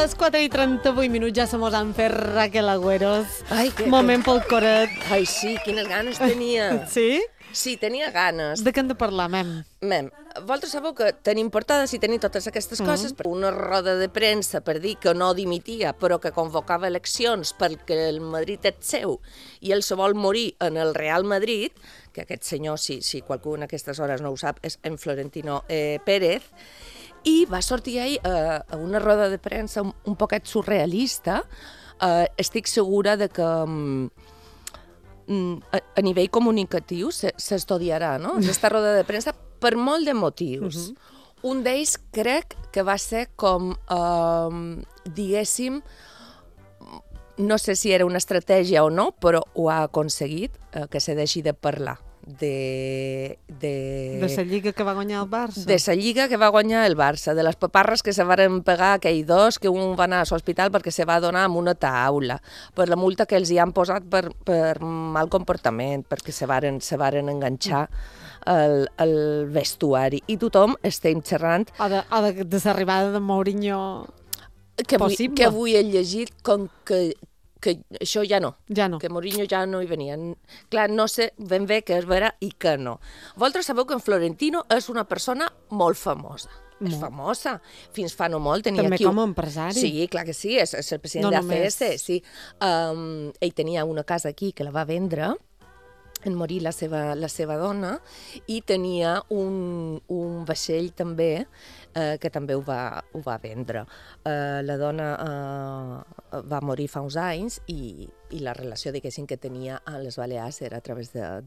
les 4:38 ja se mos han fet Raquel Agüeros. Ai, Moment pel coret. Ai, sí, quines ganes tenia. Sí? Sí, tenia ganes. De què hem de parlar, mem? Mem, vosaltres sabeu que tenim portades i tenim totes aquestes coses, per una roda de premsa per dir que no dimitia, però que convocava eleccions perquè el Madrid és seu i ell se vol morir en el Real Madrid, que aquest senyor, si qualcú en aquestes hores no ho sap, és en Florentino Pérez, i va sortir ahir a una roda de premsa un poquet surrealista. Estic segura de que a nivell comunicatiu s'estudiarà, no? Aquesta roda de premsa per molt de motius. Un d'ells crec que va ser com, diguéssim, no sé si era una estratègia o no, però ho ha aconseguit, que se deixi de parlar de la Lliga que va guanyar el Barça. De la Lliga que va guanyar el Barça, de les paparres que se varen pegar aquells dos, que un va anar a l'hospital perquè se va donar amb una taula, per la multa que els hi han posat per mal comportament, perquè se varen enganxar el vestuari. I tothom estem xerrant... O de l'arribada de Mourinho possible. Que avui he llegit com que això ja no. Ja no. Que Mourinho ja no hi venia. Clar, no sé ben bé què és vera i què no. Vosaltres sabeu que en Florentino és una persona molt famosa. És famosa. Fins fa no molt tenia també aquí... com a empresari. Sí, clar que sí, és el president d'ACS. Sí. Ell tenia una casa aquí que la va vendre en morir la seva dona, i tenia un vaixell també, que també ho va vendre. La dona va morir fa uns anys i la relació, diguéssim, que tenia a les Balears era a través de